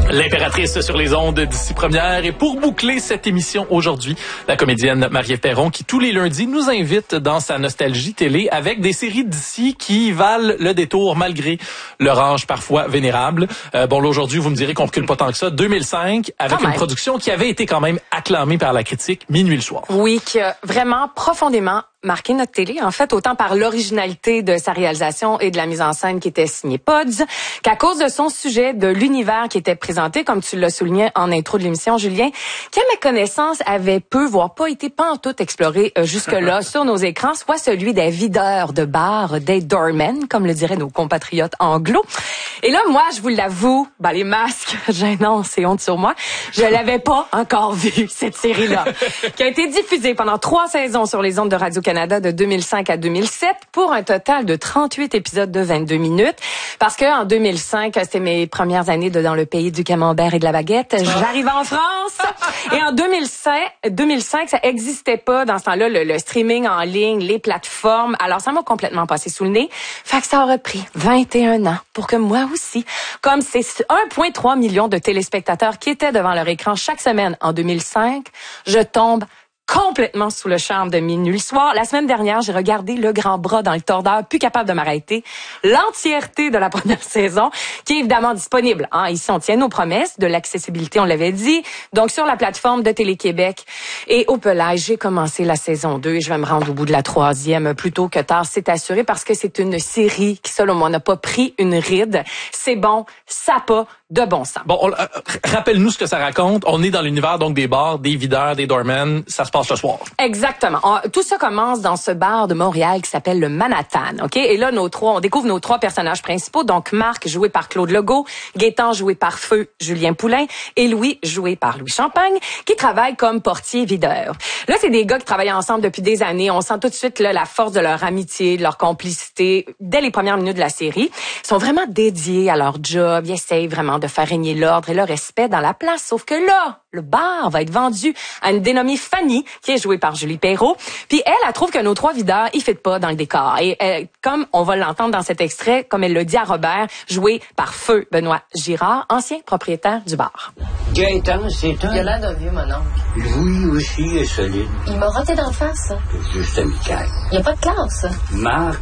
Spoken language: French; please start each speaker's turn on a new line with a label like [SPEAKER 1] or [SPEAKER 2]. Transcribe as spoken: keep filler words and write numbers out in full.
[SPEAKER 1] L'impératrice sur les ondes d'ici première. Et pour boucler cette émission aujourd'hui, la comédienne Marie-Ève Perron qui tous les lundis nous invite dans sa nostalgie télé avec des séries d'ici qui valent le détour malgré leur âge parfois vénérable. Euh, bon là aujourd'hui vous me direz qu'on recule pas tant que ça. deux mille cinq avec une production qui avait été quand même acclamée par la critique, Minuit le soir.
[SPEAKER 2] Oui, qui a vraiment profondément marqué notre télé, en fait, autant par l'originalité de sa réalisation et de la mise en scène qui était signée Pods, qu'à cause de son sujet, de l'univers qui était présenté, comme tu l'as souligné en intro de l'émission, Julien, qui, à ma connaissance, avait peu, voire pas été pantoute exploré euh, jusque-là sur nos écrans, soit celui des videurs de bars, des doormen, comme le diraient nos compatriotes anglo. Et là, moi, je vous l'avoue, ben, les masques, gênants, c'est honte sur moi, je l'avais pas encore vu, cette série-là, qui a été diffusée pendant trois saisons sur les ondes de Radio-Canada de deux mille cinq à deux mille sept pour un total de trente-huit épisodes de vingt-deux minutes. Parce que en deux mille cinq, c'était mes premières années de dans le pays du camembert et de la baguette. J'arrive en France et en deux mille cinq, deux mille cinq, ça existait pas dans ce temps-là le, le streaming en ligne, les plateformes. Alors ça m'a complètement passé sous le nez. Fait que ça aurait pris vingt et un ans pour que moi aussi, comme c'est un virgule trois million de téléspectateurs qui étaient devant leur écran chaque semaine en deux mille cinq, je tombe complètement sous le charme de Minuit le soir. La semaine dernière, j'ai regardé Le Grand Bras dans le tordeur, plus capable de m'arrêter. L'entièreté de la première saison, qui est évidemment disponible. Hein, ici, on tient nos promesses de l'accessibilité, on l'avait dit. Donc, sur la plateforme de Télé-Québec. Et au pelage, j'ai commencé la saison deux et je vais me rendre au bout de la troisième plus tôt que tard, c'est assuré, parce que c'est une série qui, selon moi, n'a pas pris une ride. C'est bon, ça a pas de bon sens.
[SPEAKER 1] Bon, on, euh, rappelle-nous ce que ça raconte. On est dans l'univers donc des bars, des videurs, des doormen. Ça se passe le soir.
[SPEAKER 2] Exactement. On, tout ça commence dans ce bar de Montréal qui s'appelle le Manhattan. Ok. Et là, nos trois, on découvre nos trois personnages principaux. Donc Marc, joué par Claude Legault, Gaétan, joué par Feu Julien Poulain, et Louis, joué par Louis Champagne, qui travaillent comme portier-videur. Là, c'est des gars qui travaillent ensemble depuis des années. On sent tout de suite là la force de leur amitié, de leur complicité dès les premières minutes de la série. Ils sont vraiment dédiés à leur job. Ils essayent vraiment de faire régner l'ordre et le respect dans la place. Sauf que là, le bar va être vendu à une dénommée Fanny, qui est jouée par Julie Perrault. Puis elle, elle trouve que nos trois videurs, ils fitent pas dans le décor. Et euh, comme on va l'entendre dans cet extrait, comme elle le dit à Robert, joué par Feu Benoît Girard, ancien propriétaire du bar.
[SPEAKER 3] Gaétan, c'est un...
[SPEAKER 4] Il a l'air d'un vieux mononcle.
[SPEAKER 3] Louis aussi est solide.
[SPEAKER 4] Il m'a roté d'en face.
[SPEAKER 3] Juste amical.
[SPEAKER 4] Il n'y a pas de classe.
[SPEAKER 3] Marc